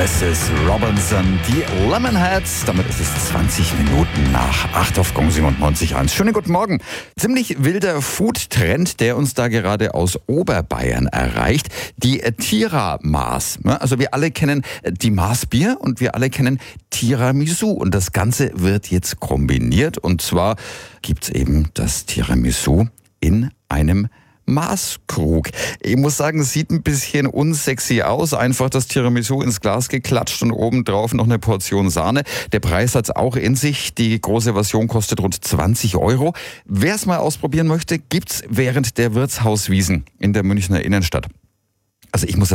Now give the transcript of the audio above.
Mrs. Robinson, die Lemonheads. Damit ist es 20 Minuten nach 8 auf Gong 97.1. Schönen guten Morgen. Ziemlich wilder Food-Trend, der uns da gerade aus Oberbayern erreicht. Die Tira-Maß. Also wir alle kennen die Maßbier und wir alle kennen Tiramisu. Und das Ganze wird jetzt kombiniert. Und zwar gibt's eben das Tiramisu in einem Maßkrug. Ich muss sagen, es sieht ein bisschen unsexy aus. Einfach das Tiramisu ins Glas geklatscht und obendrauf noch eine Portion Sahne. Der Preis hat's auch in sich. Die große Version kostet rund 20 €. Wer es mal ausprobieren möchte, gibt's während der Wirtshauswiesen in der Münchner Innenstadt. Also ich muss